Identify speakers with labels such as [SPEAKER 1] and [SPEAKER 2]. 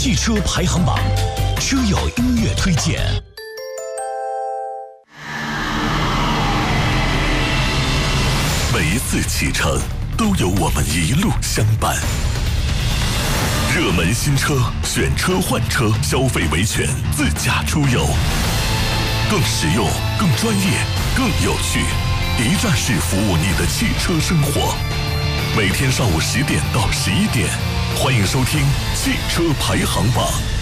[SPEAKER 1] 汽车排行榜，车友音乐推荐。
[SPEAKER 2] 每一次启程，都有我们一路相伴。热门新车，选车换车，消费维权，自驾出游，更实用、更专业、更有趣，一站式服务你的汽车生活。每天上午10点到11点，欢迎收听汽车排行榜。